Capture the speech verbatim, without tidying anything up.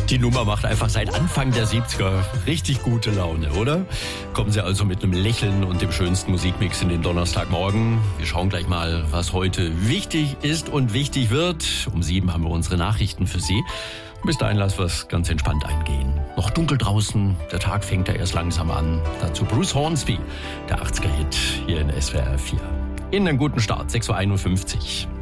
Die Nummer macht einfach seit Anfang der siebziger richtig gute Laune, oder? Kommen Sie also mit einem Lächeln und dem schönsten Musikmix in den Donnerstagmorgen. Wir schauen gleich mal, was heute wichtig ist und wichtig wird. Um sieben haben wir unsere Nachrichten für Sie. Bis dahin lassen wir es ganz entspannt eingehen. Noch dunkel draußen, der Tag fängt ja erst langsam an. Dazu Bruce Hornsby, der achtziger-Hit hier in S W R vier. Ihnen einen guten Start, sechs Uhr einundfünfzig.